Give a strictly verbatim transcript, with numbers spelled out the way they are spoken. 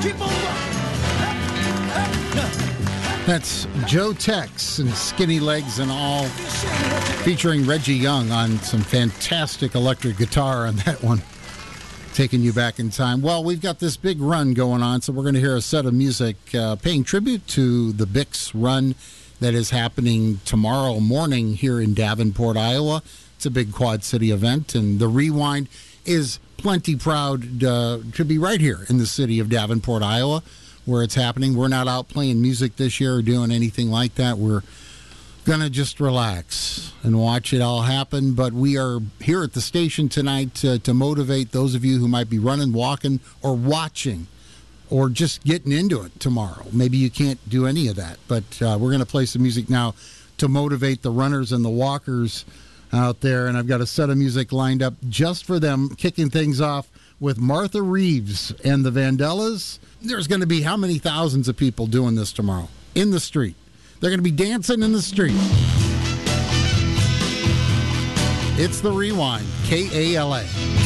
That's Joe Tex and Skinny Legs and All, featuring Reggie Young on some fantastic electric guitar on that one, taking you back in time. Well, we've got this big run going on, so we're going to hear a set of music uh, paying tribute to the Bix run that is happening tomorrow morning here in Davenport, Iowa. It's a big Quad City event, and the Rewind is plenty proud uh, to be right here in the city of Davenport, Iowa, where it's happening. We're not out playing music this year or doing anything like that. We're going to just relax and watch it all happen. But we are here at the station tonight to, to motivate those of you who might be running, walking, or watching, or just getting into it tomorrow. Maybe you can't do any of that. But uh, we're going to play some music now to motivate the runners and the walkers out there. And I've got a set of music lined up just for them, kicking things off with Martha Reeves and the Vandellas. There's going to be how many thousands of people doing this tomorrow in the street? They're going to be dancing in the street. It's the Rewind, K A L A.